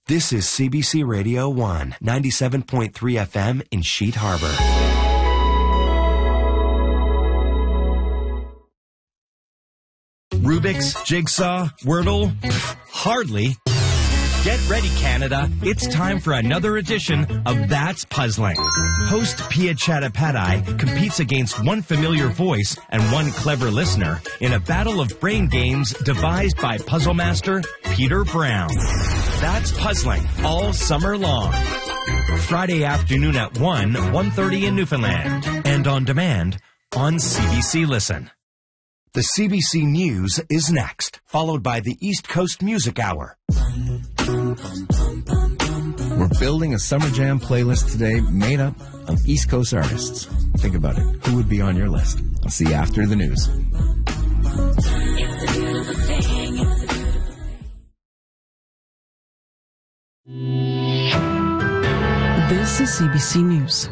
This is CBC Radio 1, 97.3 FM in Sheet Harbor. Rubik's, Jigsaw, Wordle? Hardly. Get ready, Canada. It's time for another edition of That's Puzzling. Host Pia Chattopadhyay competes against one familiar voice and one clever listener in a battle of brain games devised by puzzle master Peter Brown. That's Puzzling all summer long. Friday afternoon at 1:30 in Newfoundland. And on demand on CBC Listen. The CBC News is next, followed by the East Coast Music Hour. We're building a Summer Jam playlist today made up of East Coast artists. Think about it. Who would be on your list? I'll see you after the news. This is CBC News.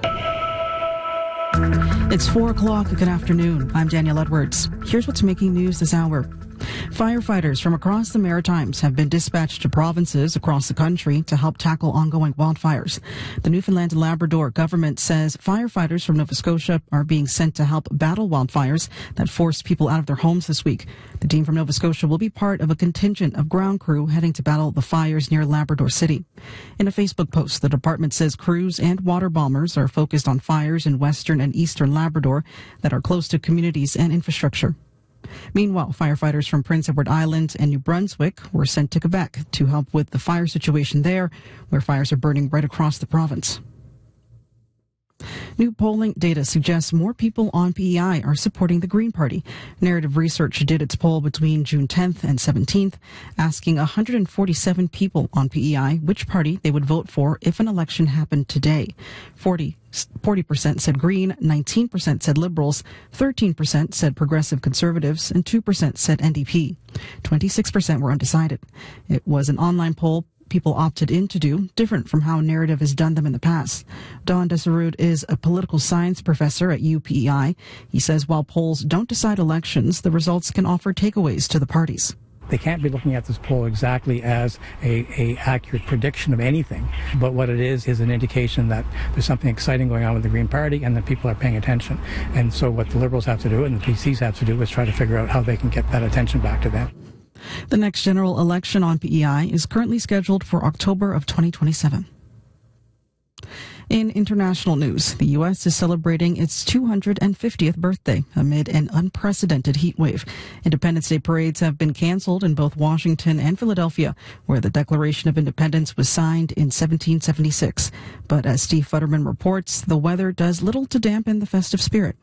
It's 4 o'clock. Good afternoon. I'm Danielle Edwards. Here's what's making news this hour. Firefighters from across the Maritimes have been dispatched to provinces across the country to help tackle ongoing wildfires. The Newfoundland and Labrador government says firefighters from Nova Scotia are being sent to help battle wildfires that forced people out of their homes this week. The team from Nova Scotia will be part of a contingent of ground crew heading to battle the fires near Labrador City. In a Facebook post, the department says crews and water bombers are focused on fires in western and eastern Labrador that are close to communities and infrastructure. Meanwhile, firefighters from Prince Edward Island and New Brunswick were sent to Quebec to help with the fire situation there, where fires are burning right across the province. New polling data suggests more people on PEI are supporting the Green Party. Narrative Research did its poll between June 10th and 17th, asking 147 people on PEI which party they would vote for if an election happened today. 40% said Green, 19% said Liberals, 13% said Progressive Conservatives, and 2% said NDP. 26% were undecided. It was an online poll people opted in to do, different from how Narrative has done them in the past. Don Deserud is a political science professor at UPEI. He says while polls don't decide elections, the results can offer takeaways to the parties. They can't be looking at this poll exactly as a accurate prediction of anything, but what it is an indication that there's something exciting going on with the Green Party and that people are paying attention. And so what the Liberals have to do and the PCs have to do is try to figure out how they can get that attention back to them. The next general election on PEI is currently scheduled for October of 2027. In international news, the U.S. is celebrating its 250th birthday amid an unprecedented heat wave. Independence Day parades have been canceled in both Washington and Philadelphia, where the Declaration of Independence was signed in 1776. But as Steve Futterman reports, the weather does little to dampen the festive spirit.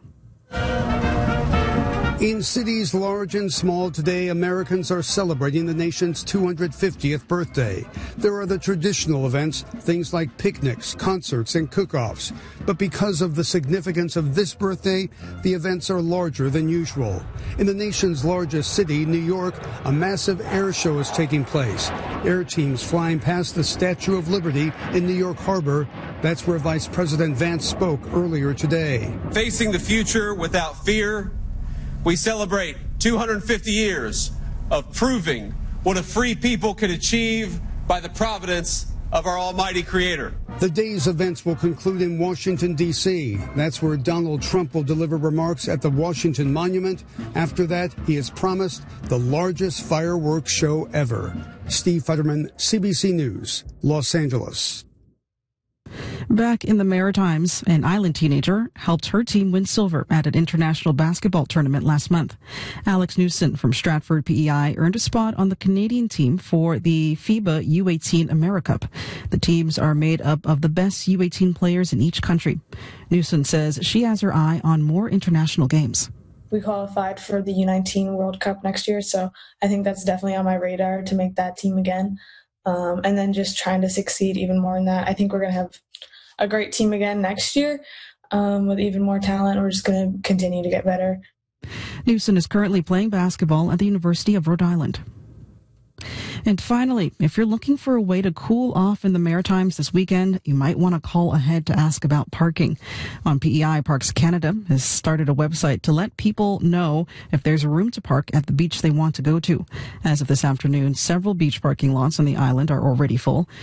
In cities large and small today, Americans are celebrating the nation's 250th birthday. There are the traditional events, things like picnics, concerts, and cook-offs. But because of the significance of this birthday, the events are larger than usual. In the nation's largest city, New York, a massive air show is taking place. Air teams flying past the Statue of Liberty in New York Harbor. That's where Vice President Vance spoke earlier today. Facing the future without fear, we celebrate 250 years of proving what a free people can achieve by the providence of our almighty Creator. The day's events will conclude in Washington, D.C. That's where Donald Trump will deliver remarks at the Washington Monument. After that, he has promised the largest fireworks show ever. Steve Futterman, CBC News, Los Angeles. Back in the Maritimes, an island teenager helped her team win silver at an international basketball tournament last month. Alex Newson from Stratford PEI earned a spot on the Canadian team for the FIBA U18 AmeriCup. The teams are made up of the best U18 players in each country. Newson says she has her eye on more international games. We qualified for the U19 World Cup next year, so I think that's definitely on my radar to make that team again. And then just trying to succeed even more in that. I think we're going to have a great team again next year with even more talent. We're just going to continue to get better. Newson is currently playing basketball at the University of Rhode Island. And finally, if you're looking for a way to cool off in the Maritimes this weekend, you might want to call ahead to ask about parking. On PEI, Parks Canada has started a website to let people know if there's a room to park at the beach they want to go to. As of this afternoon, several beach parking lots on the island are already full.